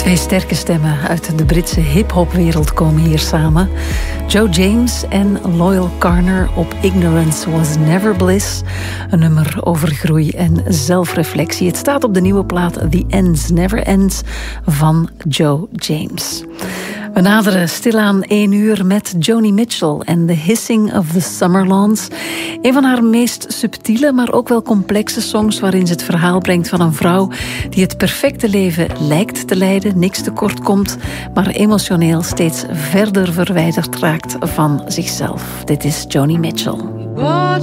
Twee sterke stemmen uit de Britse hip-hopwereld komen hier samen. Joe James en Loyle Carner op Ignorance Was Never Bliss. Een nummer over groei en zelfreflectie. Het staat op de nieuwe plaat The Ends Never Ends van Joe James. We naderen stilaan 1 uur met Joni Mitchell en The Hissing of the Summer Lawns. Een van haar meest subtiele, maar ook wel complexe songs waarin ze het verhaal brengt van een vrouw die het perfecte leven lijkt te leiden, niks tekort komt, maar emotioneel steeds verder verwijderd raakt van zichzelf. Dit is Joni Mitchell.